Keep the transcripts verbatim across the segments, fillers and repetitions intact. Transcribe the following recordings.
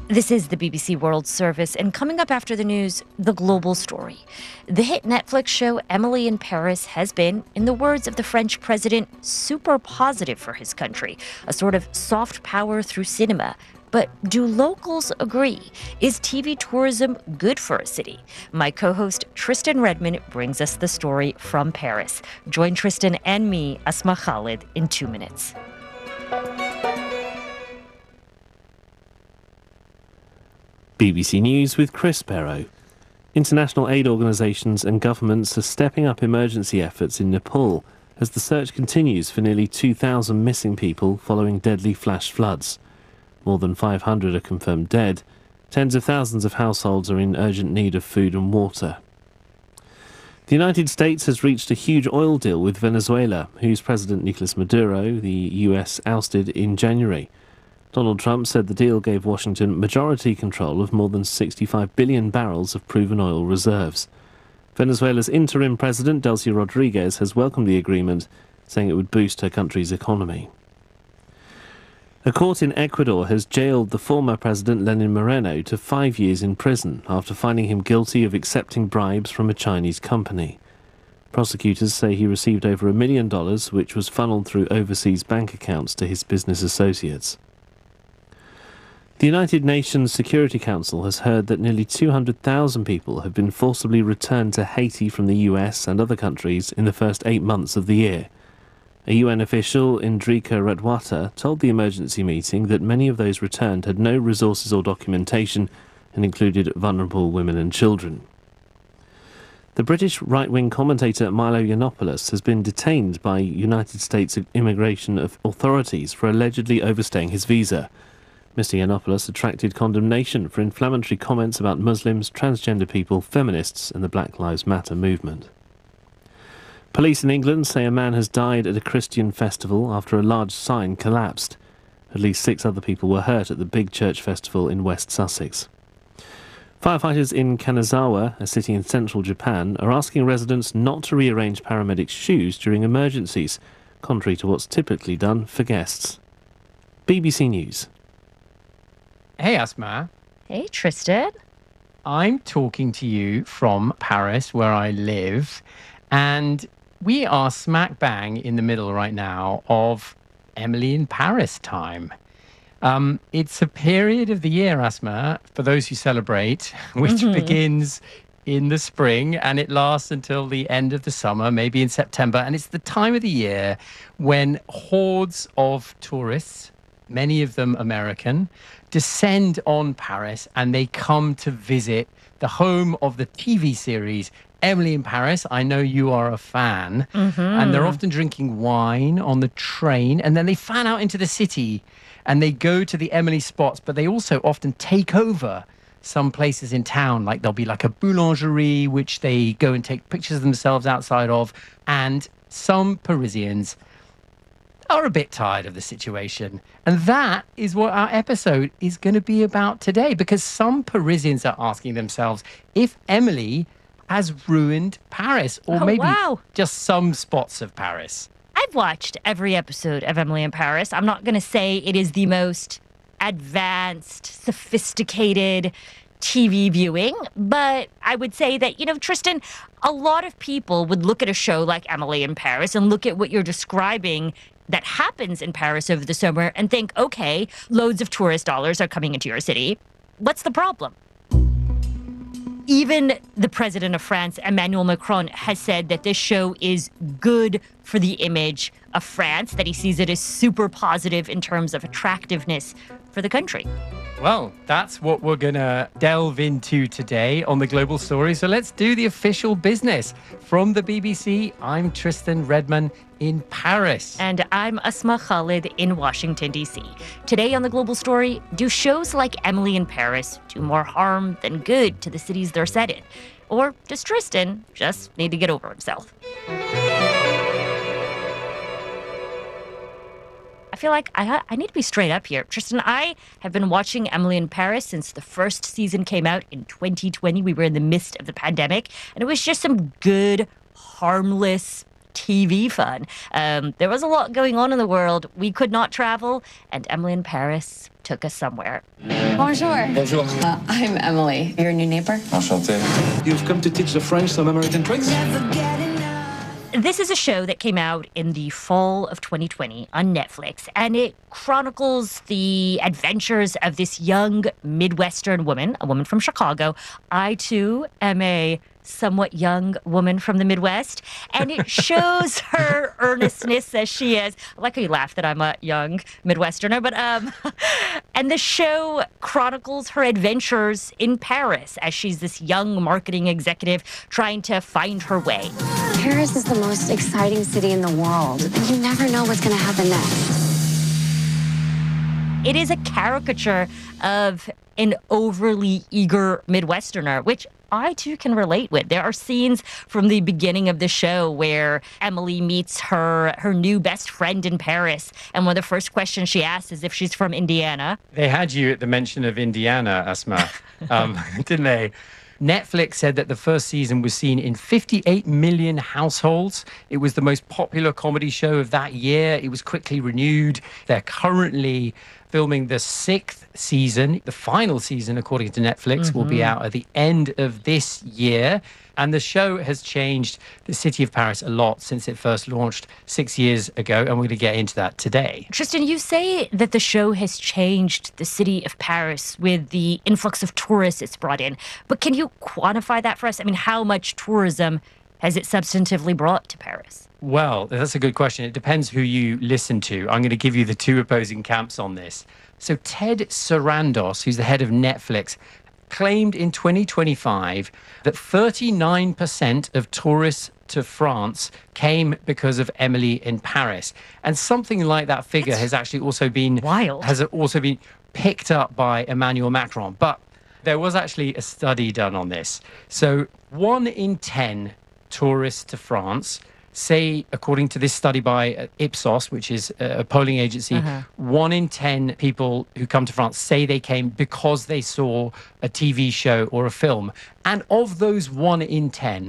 This is the B B C World Service, and coming up after the news, the global story. The hit Netflix show Emily in Paris has been, in the words of the French president, super positive for his country, a sort of soft power through cinema. But do locals agree? Is T V tourism good for a city? My co-host Tristan Redmond brings us the story from Paris. Join Tristan and me, Asma Khalid, in two minutes. B B C News with Chris Barrow. International aid organisations and governments are stepping up emergency efforts in Nepal as the search continues for nearly two thousand missing people following deadly flash floods. More than five hundred are confirmed dead. Tens of thousands of households are in urgent need of food and water. The United States has reached a huge oil deal with Venezuela, whose President Nicolas Maduro the U S ousted in January. Donald Trump said the deal gave Washington majority control of more than sixty-five billion barrels of proven oil reserves. Venezuela's interim president, Delcy Rodriguez, has welcomed the agreement, saying it would boost her country's economy. A court in Ecuador has jailed the former president Lenin Moreno to five years in prison after finding him guilty of accepting bribes from a Chinese company. Prosecutors say he received over a million dollars, which was funneled through overseas bank accounts to his business associates. The United Nations Security Council has heard that nearly two hundred thousand people have been forcibly returned to Haiti from the U S and other countries in the first eight months of the year. A U N official, Indrika Redwata, told the emergency meeting that many of those returned had no resources or documentation and included vulnerable women and children. The British right-wing commentator Milo Yiannopoulos has been detained by United States immigration authorities for allegedly overstaying his visa. Mister Yiannopoulos attracted condemnation for inflammatory comments about Muslims, transgender people, feminists and the Black Lives Matter movement. Police in England say a man has died at a Christian festival after a large sign collapsed. At least six other people were hurt at the big church festival in West Sussex. Firefighters in Kanazawa, a city in central Japan, are asking residents not to rearrange paramedics' shoes during emergencies, contrary to what's typically done for guests. B B C News. Hey, Asma. Hey, Tristan. I'm talking to you from Paris, where I live, and we are smack bang in the middle right now of Emily in Paris time. Um, it's a period of the year, Asma, for those who celebrate, which mm-hmm. begins in the spring and it lasts until the end of the summer, maybe in September. And it's the time of the year when hordes of tourists, many of them American, descend on Paris and they come to visit the home of the T V series Emily in Paris. I know you are a fan. Mm-hmm. And they're often drinking wine on the train and then they fan out into the city and they go to the Emily spots, but they also often take over some places in town. Like there'll be like a boulangerie, which they go and take pictures of themselves outside of. And some Parisians are a bit tired of the situation. And that is what our episode is going to be about today, because some Parisians are asking themselves if Emily has ruined Paris, or oh, maybe wow. just some spots of Paris. I've watched every episode of Emily in Paris. I'm not going to say it is the most advanced, sophisticated T V viewing, but I would say that, you know, Tristan, a lot of people would look at a show like Emily in Paris and look at what you're describing that happens in Paris over the summer and think, okay, loads of tourist dollars are coming into your city. What's the problem? Even the president of France, Emmanuel Macron, has said that this show is good for the image of France, that he sees it as super positive in terms of attractiveness for the country. Well, that's what we're going to delve into today on The Global Story. So let's do the official business. From the B B C, I'm Tristan Redmond in Paris. And I'm Asma Khalid in Washington, D C. Today on The Global Story, do shows like Emily in Paris do more harm than good to the cities they're set in? Or does Tristan just need to get over himself? I feel like I, I need to be straight up here. Tristan, I have been watching Emily in Paris since the first season came out in twenty twenty. We were in the midst of the pandemic, and it was just some good, harmless T V fun. Um, there was a lot going on in the world. We could not travel, and Emily in Paris took us somewhere. Bonjour. Bonjour. Uh, I'm Emily, your new neighbor. Enchanté. You've come to teach the French some American tricks? This is a show that came out in the fall of twenty twenty on Netflix, and it chronicles the adventures of this young Midwestern woman, a woman from Chicago. I, too, am a somewhat young woman from the Midwest, and it shows her earnestness as she is. I like how you laugh that I'm a young Midwesterner, but um, and the show chronicles her adventures in Paris as she's this young marketing executive trying to find her way. Paris is the most exciting city in the world, and you never know what's going to happen next. It is a caricature of an overly eager Midwesterner, which I too can relate with. There are scenes from the beginning of the show where Emily meets her her new best friend in Paris, and one of the first questions she asks is if she's from Indiana. They had you at the mention of Indiana, Asma, um, didn't they? Netflix said that the first season was seen in fifty-eight million households. It was the most popular comedy show of that year. It was quickly renewed. They're currently filming the sixth season. The final season, according to Netflix, mm-hmm. will be out at the end of this year. And the show has changed the city of Paris a lot since it first launched six years ago. And we're going to get into that today. Tristan, you say that the show has changed the city of Paris with the influx of tourists it's brought in. But can you quantify that for us? I mean, how much tourism has it substantively brought to Paris? Well, that's a good question. It depends who you listen to. I'm going to give you the two opposing camps on this. So Ted Sarandos, who's the head of Netflix, claimed in twenty twenty-five that thirty-nine percent of tourists to France came because of Emily in Paris. And something like that figure That's has actually also been wild. has also been picked up by Emmanuel Macron. But there was actually a study done on this. So one in ten tourists to France say, according to this study by Ipsos, which is a polling agency, uh-huh. one in ten people who come to France say they came because they saw a T V show or a film. And of those one in ten,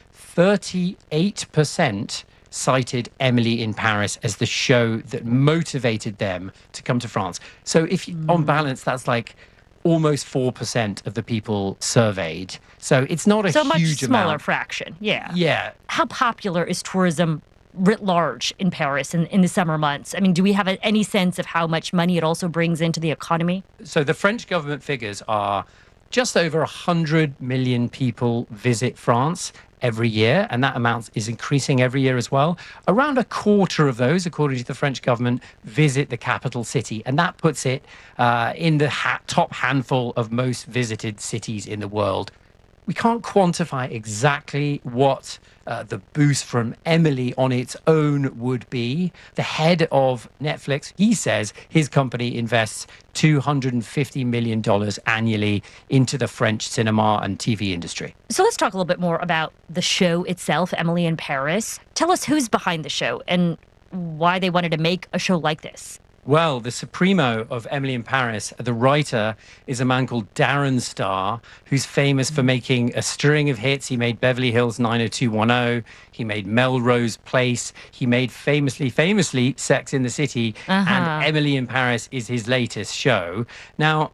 thirty-eight percent cited Emily in Paris as the show that motivated them to come to France. So if you, mm. on balance, that's like almost four percent of the people surveyed. So it's not a so huge much smaller amount. fraction. Yeah. Yeah. How popular is tourism writ large in Paris in, in the summer months? I mean, do we have a, any sense of how much money it also brings into the economy? So the French government figures are just over one hundred million people visit France every year, and that amount is increasing every year as well. Around a quarter of those, according to the French government, visit the capital city, and that puts it uh, in the ha- top handful of most visited cities in the world. We can't quantify exactly what uh, the boost from Emily on its own would be. The head of Netflix, he says his company invests two hundred fifty million dollars annually into the French cinema and T V industry. So let's talk a little bit more about the show itself, Emily in Paris. Tell us who's behind the show and why they wanted to make a show like this. Well, the supremo of Emily in Paris, the writer, is a man called Darren Star, who's famous for making a string of hits. He made Beverly Hills nine oh two one oh. He made Melrose Place. He made famously, famously Sex in the City. Uh-huh. And Emily in Paris is his latest show. Now,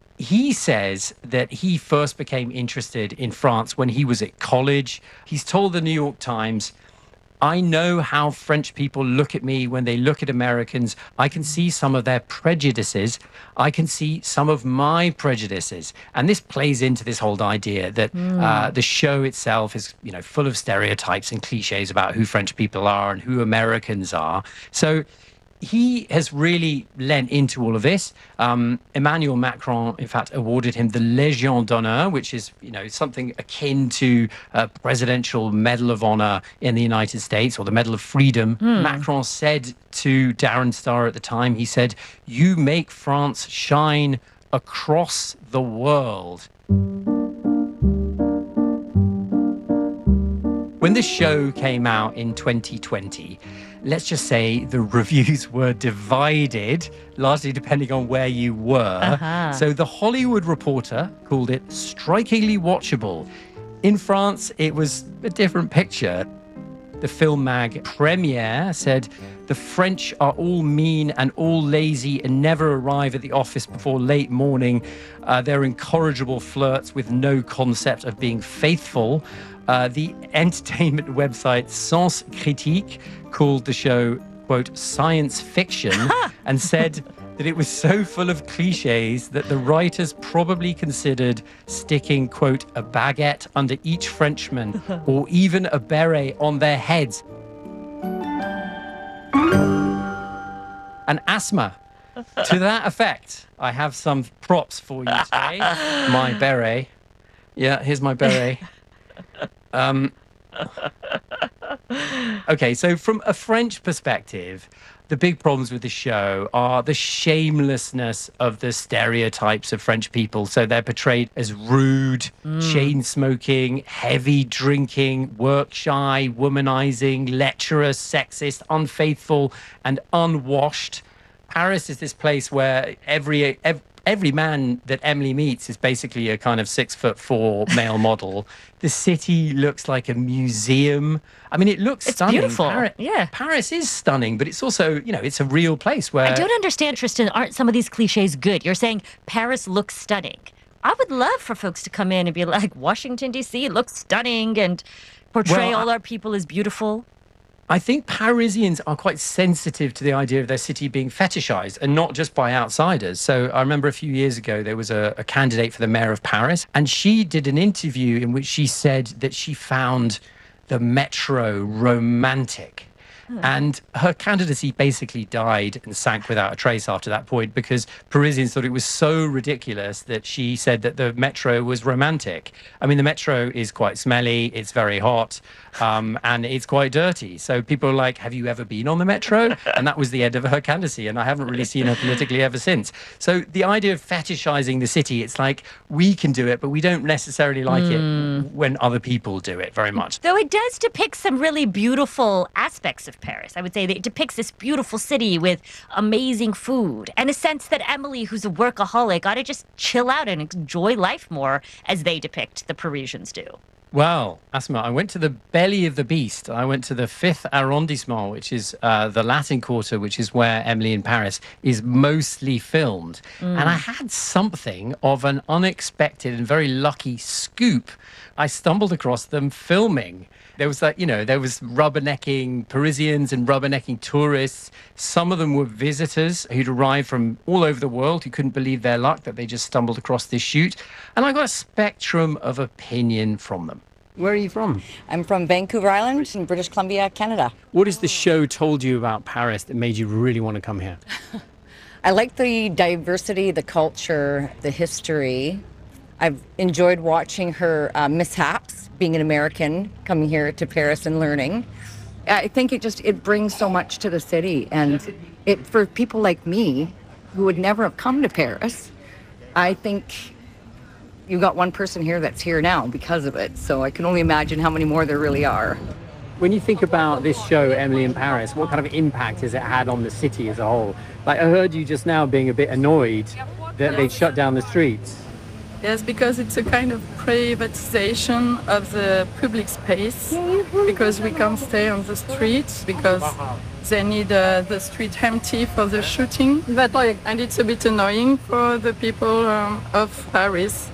he says that he first became interested in France when he was at college. He's told the New York Times, I know how French people look at me when they look at Americans. I can see some of their prejudices. I can see some of my prejudices. And this plays into this whole idea that mm. uh, the show itself is, you know, full of stereotypes and cliches about who French people are and who Americans are. So he has really lent into all of this. Um, Emmanuel Macron, in fact, awarded him the Légion d'honneur, which is, you know, something akin to a presidential Medal of Honor in the United States, or the Medal of Freedom. Mm. Macron said to Darren Star at the time, he said, "You make France shine across the world." When the show came out in twenty twenty, let's just say the reviews were divided, largely depending on where you were. Uh-huh. So the Hollywood Reporter called it strikingly watchable. In France, it was a different picture. The film mag Premiere said, "The French are all mean and all lazy and never arrive at the office before late morning. Uh, they're incorrigible flirts with no concept of being faithful." Uh, the entertainment website Sens Critique called the show, quote, science fiction, and said that it was so full of cliches that the writers probably considered sticking, quote, a baguette under each Frenchman or even a beret on their heads. And Asma, to that effect, I have some props for you today. My beret. Yeah, here's my beret. Um, okay, so from a French perspective, the big problems with the show are the shamelessness of the stereotypes of French people. So they're portrayed as rude, mm. chain smoking, heavy drinking, work shy, womanizing, lecherous, sexist, unfaithful, and unwashed. Paris is this place where every, every Every man that Emily meets is basically a kind of six foot four male model. The city looks like a museum. I mean, it looks it's stunning. Beautiful. Paris, yeah. Paris is stunning, but it's also, you know, it's a real place where... I don't understand, Tristan, aren't some of these cliches good? You're saying Paris looks stunning. I would love for folks to come in and be like, Washington, D C looks stunning and portray well, all our people as beautiful. I think Parisians are quite sensitive to the idea of their city being fetishized, and not just by outsiders. So I remember a few years ago, there was a, a candidate for the mayor of Paris, and she did an interview in which she said that she found the metro romantic. And her candidacy basically died and sank without a trace after that point, because Parisians thought it was so ridiculous that she said that the metro was romantic. I mean, the metro is quite smelly, it's very hot, um, and it's quite dirty. So people are like, have you ever been on the metro? And that was the end of her candidacy, and I haven't really seen her politically ever since. So the idea of fetishizing the city, it's like, we can do it, but we don't necessarily like mm. it when other people do it very much. Though it does depict some really beautiful aspects of Paris. I would say that it depicts this beautiful city with amazing food and a sense that Emily, who's a workaholic, ought to just chill out and enjoy life more as they depict the Parisians do. Well, Asma, I went to the belly of the beast. I went to the fifth arrondissement, which is uh, the Latin Quarter, which is where Emily in Paris is mostly filmed. Mm. And I had something of an unexpected and very lucky scoop. I stumbled across them filming. There was that, you know, there was rubbernecking Parisians and rubbernecking tourists. Some of them were visitors who'd arrived from all over the world who couldn't believe their luck that they just stumbled across this shoot. And I got a spectrum of opinion from them. Where are you from? I'm from Vancouver Island in British Columbia, Canada. What has the show told you about Paris that made you really want to come here? I like the diversity, the culture, the history. I've enjoyed watching her uh, mishaps, being an American, coming here to Paris and learning. I think it just, it brings so much to the city. And it for people like me, who would never have come to Paris, I think you've got one person here that's here now because of it. So I can only imagine how many more there really are. When you think about this show, Emily in Paris, what kind of impact has it had on the city as a whole? Like, I heard you just now being a bit annoyed that they shut down the streets. Yes, because it's a kind of privatization of the public space, because we can't stay on the streets because they need uh, the street empty for the shooting. And it's a bit annoying for the people um, of Paris.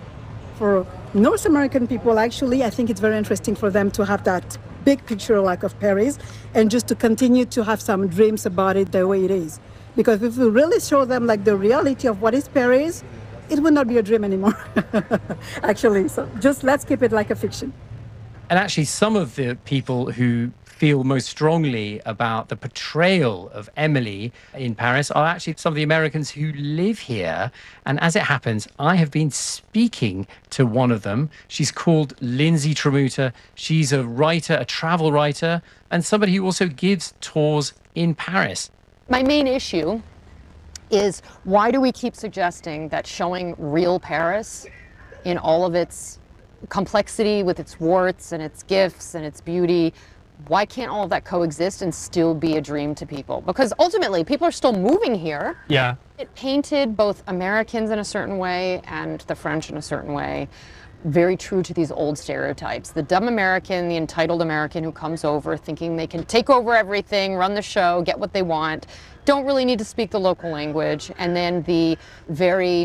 For North American people, actually, I think it's very interesting for them to have that big picture like of Paris and just to continue to have some dreams about it the way it is. Because if we really show them like the reality of what is Paris, it would not be a dream anymore, actually. So just let's keep it like a fiction. And actually, some of the people who feel most strongly about the portrayal of Emily in Paris are actually some of the Americans who live here. And as it happens, I have been speaking to one of them. She's called Lindsay Tramuta. She's a writer, a travel writer, and somebody who also gives tours in Paris. My main issue is, why do we keep suggesting that showing real Paris in all of its complexity with its warts and its gifts and its beauty, why can't all of that coexist and still be a dream to people? Because ultimately, people are still moving here. Yeah. It painted both Americans in a certain way and the French in a certain way. very true to these old stereotypes. The dumb American, the entitled American who comes over thinking they can take over everything, run the show, get what they want, don't really need to speak the local language. And then the very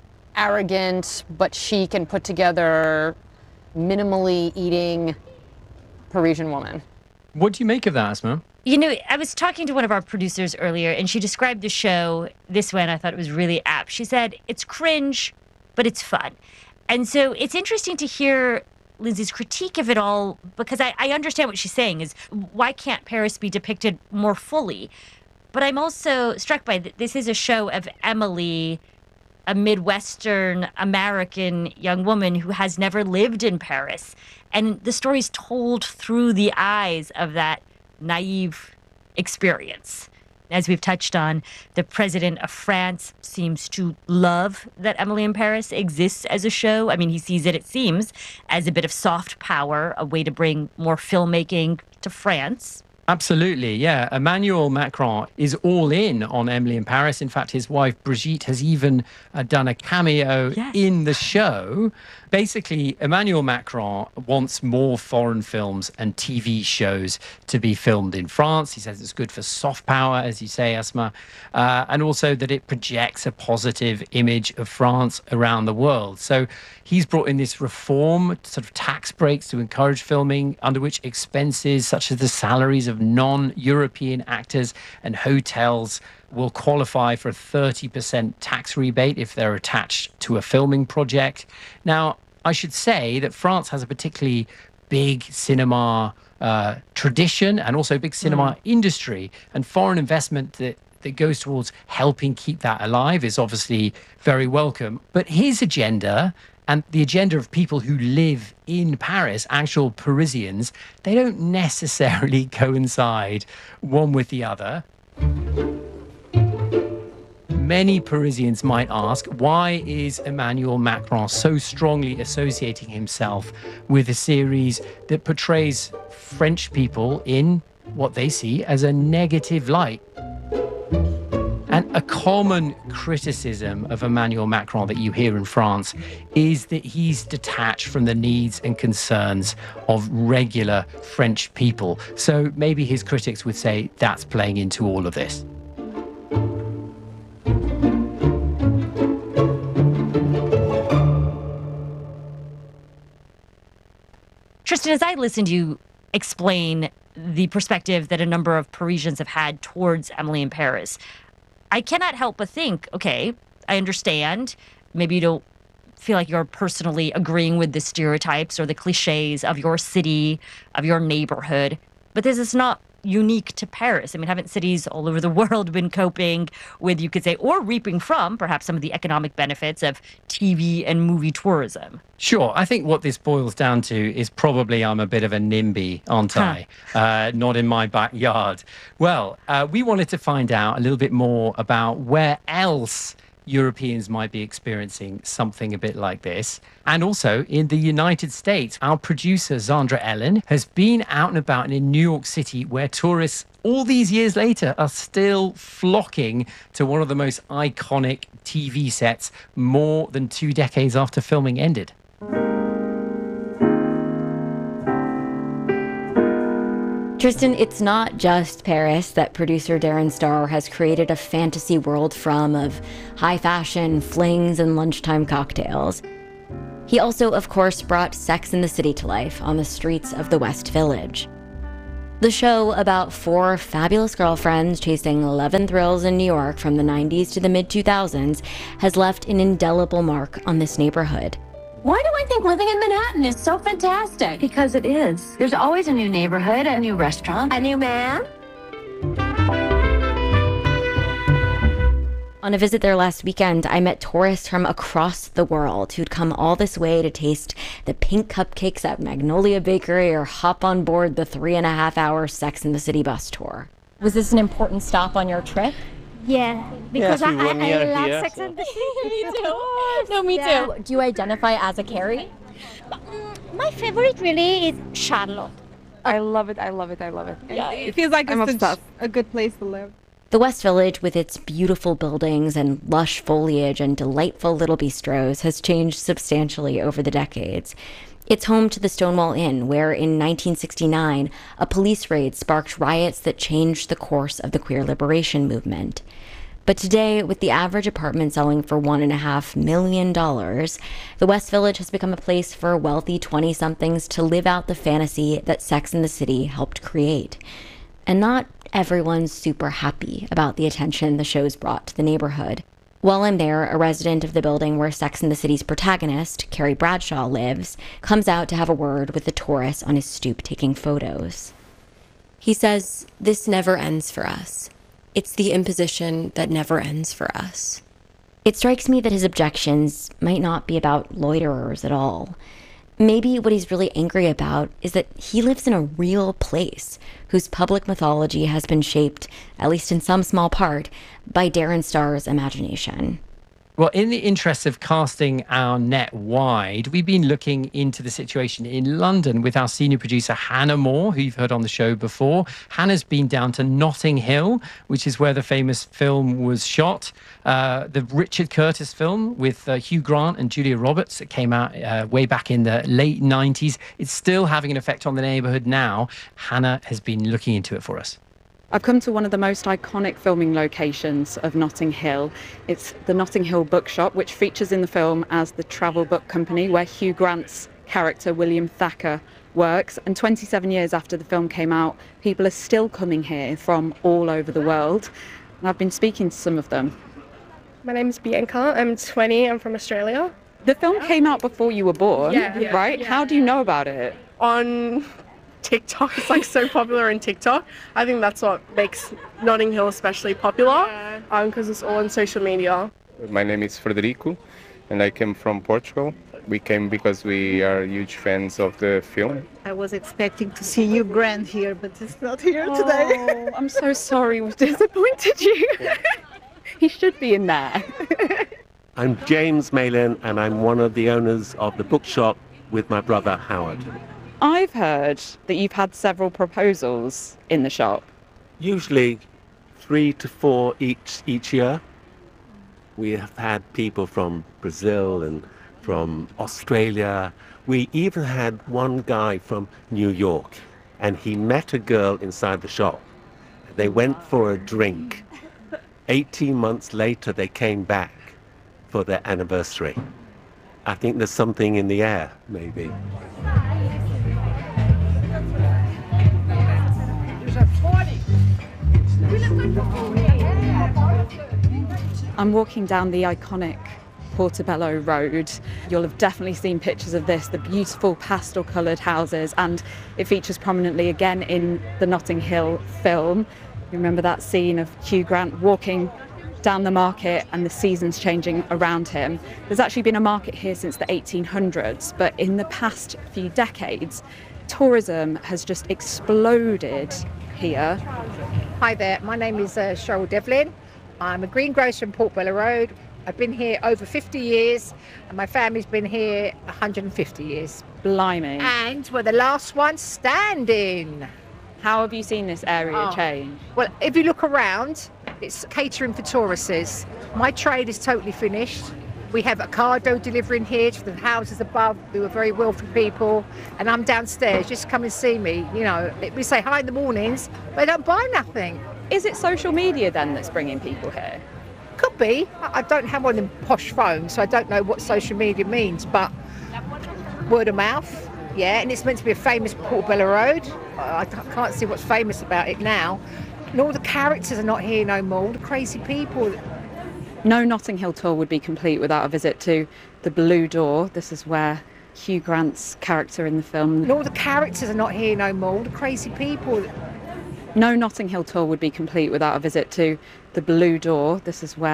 arrogant but chic and put together, minimally eating Parisian woman. What do you make of that, Asma? You know, I was talking to one of our producers earlier, and she described the show this way, and I thought it was really apt. She said, it's cringe, but it's fun. And so it's interesting to hear Lindsay's critique of it all, because I, I understand what she's saying is, why can't Paris be depicted more fully? But I'm also struck by th- this is a show of Emily, a Midwestern American young woman who has never lived in Paris. And the story's told through the eyes of that naive experience. As we've touched on, the president of France seems to love that Emily in Paris exists as a show. I mean, he sees it, it seems, as a bit of soft power, a way to bring more filmmaking to France. Absolutely, yeah. Emmanuel Macron is all in on Emily in Paris. In fact, his wife Brigitte has even uh, done a cameo yes. in the show. Basically, Emmanuel Macron wants more foreign films and T V shows to be filmed in France. He says it's good for soft power, as you say, Asma, uh, and also that it projects a positive image of France around the world. So he's brought in this reform, sort of tax breaks to encourage filming, under which expenses such as the salaries of non-European actors and hotels will qualify for a thirty percent tax rebate if they're attached to a filming project. Now, I should say that France has a particularly big cinema uh, tradition and also big cinema mm. industry, and foreign investment that that goes towards helping keep that alive is obviously very welcome. But his agenda and the agenda of people who live in Paris, actual Parisians, they don't necessarily coincide one with the other. Many Parisians might ask, why is Emmanuel Macron so strongly associating himself with a series that portrays French people in what they see as a negative light? And a common criticism of Emmanuel Macron that you hear in France is that he's detached from the needs and concerns of regular French people. So maybe his critics would say that's playing into all of this. Tristan, as I listened to you explain the perspective that a number of Parisians have had towards Emily in Paris, I cannot help but think, okay, I understand. Maybe you don't feel like you're personally agreeing with the stereotypes or the cliches of your city, of your neighborhood, but this is not unique to Paris. I mean, haven't cities all over the world been coping with, you could say, or reaping from perhaps some of the economic benefits of T V and movie tourism? Sure. I think what this boils down to is probably I'm a bit of a NIMBY, aren't I? Huh. Uh, not in my backyard. Well, uh, we wanted to find out a little bit more about where else Europeans might be experiencing something a bit like this. And also in the United States, our producer, Zandra Ellen, has been out and about in New York City, where tourists all these years later are still flocking to one of the most iconic T V sets more than two decades after filming ended. Tristan, it's not just Paris that producer Darren Star has created a fantasy world from of high fashion, flings, and lunchtime cocktails. He also, of course, brought Sex and the City to life on the streets of the West Village. The show, about four fabulous girlfriends chasing eleven thrills in New York from the nineties to the mid two thousands, has left an indelible mark on this neighborhood. Why do I think living in Manhattan is so fantastic? Because it is. There's always a new neighborhood, a new restaurant, a new man. On a visit there last weekend, I met tourists from across the world who'd come all this way to taste the pink cupcakes at Magnolia Bakery or hop on board the three and a half hour Sex and the City bus tour. Was this an important stop on your trip? Yeah, because yes, we I, I, I love here, Sex so. and the City. Me too. No, me yeah. too. Do you identify as a Carrie? Um, my favorite really is Charlotte. I love it. I love it. I love it. Yeah, it feels like I'm it's a, a good place to live. The West Village, with its beautiful buildings and lush foliage and delightful little bistros, has changed substantially over the decades. It's home to the Stonewall Inn, where in nineteen sixty-nine, a police raid sparked riots that changed the course of the queer liberation movement. But today, with the average apartment selling for one and a half million dollars, the West Village has become a place for wealthy twenty-somethings to live out the fantasy that Sex and the City helped create. And not everyone's super happy about the attention the show's brought to the neighborhood. While I'm there, a resident of the building where Sex and the City's protagonist, Carrie Bradshaw, lives, comes out to have a word with the tourist on his stoop taking photos. He says, "This never ends for us. It's the imposition that never ends for us." It strikes me that his objections might not be about loiterers at all. Maybe what he's really angry about is that he lives in a real place whose public mythology has been shaped, at least in some small part, by Darren Star's imagination. Well, in the interest of casting our net wide, we've been looking into the situation in London with our senior producer, Hannah Moore, who you've heard on the show before. Hannah's been down to Notting Hill, which is where the famous film was shot. Uh, the Richard Curtis film with uh, Hugh Grant and Julia Roberts that came out uh, way back in the late nineties. It's still having an effect on the neighbourhood now. Hannah has been looking into it for us. I've come to one of the most iconic filming locations of Notting Hill. It's the Notting Hill Bookshop, which features in the film as the travel book company where Hugh Grant's character, William Thacker, works. And twenty-seven years after the film came out, people are still coming here from all over the world. And I've been speaking to some of them. My name is Bianca. I'm twenty. I'm from Australia. The film came out before you were born, yeah, yeah, right? Yeah. How do you know about it? On TikTok. It's like so popular in TikTok. I think that's what makes Notting Hill especially popular, because um, it's all on social media. My name is Frederico and I came from Portugal. We came because we are huge fans of the film. I was expecting to see Hugh Grant here, but he's not here oh, today. I'm so sorry we've disappointed you. He should be in there. I'm James Malin and I'm one of the owners of the bookshop with my brother Howard. I've heard that you've had several proposals in the shop. Usually three to four each each year. We have had people from Brazil and from Australia. We even had one guy from New York, and he met a girl inside the shop. They went for a drink. eighteen months later, they came back for their anniversary. I think there's something in the air, maybe. I'm walking down the iconic Portobello Road. You'll have definitely seen pictures of this, the beautiful pastel-coloured houses, and it features prominently again in the Notting Hill film. You remember that scene of Hugh Grant walking down the market and the seasons changing around him. There's actually been a market here since the eighteen hundreds, but in the past few decades, tourism has just exploded here. Hi there, my name is uh, Cheryl Devlin. I'm a greengrocer in Portobello Road. I've been here over fifty years and my family's been here one hundred fifty years. Blimey. And we're the last ones standing. How have you seen this area oh. change? Well, if you look around, it's catering for tourists. My trade is totally finished. We have Ocado delivering here to the houses above who are very wealthy people, and I'm downstairs. Just come and see me. You know, we say hi in the mornings, but they don't buy nothing. Is it social media then that's bringing people here? Could be. I don't have one of them posh phones, so I don't know what social media means, but word of mouth, yeah, and it's meant to be a famous Portobello Road. I can't see what's famous about it now. And all the characters are not here no more, all the crazy people. No Notting Hill tour would be complete without a visit to the Blue Door. This is where Hugh Grant's character in the film... And all the characters are not here no more, all the crazy people. No Notting Hill tour would be complete without a visit to the Blue Door. This is where